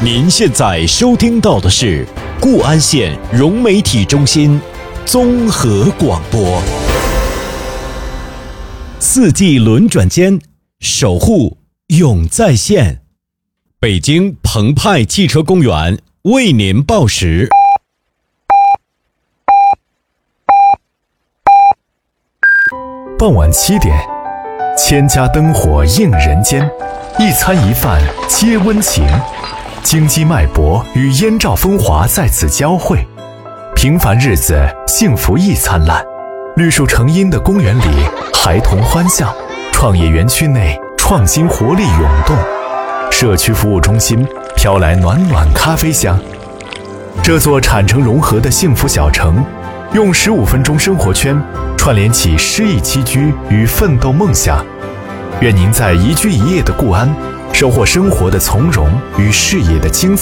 您现在收听到的是固安县融媒体中心综合广播。四季轮转间，守护永在线。北京澎湃汽车公园为您报时。 傍晚7点，千家灯火映人间，一餐一饭皆温情。京畿脉搏与燕赵风华在此交汇，平凡日子幸福亦灿烂。绿树成荫的公园里，孩童欢笑；创业园区内，创新活力涌动。社区服务中心飘来暖暖咖啡香。这座产城融合的幸福小城，用15分钟生活圈串联起诗意栖居与奋斗梦想。愿您在宜居宜业的固安，收获生活的从容与事业的精彩。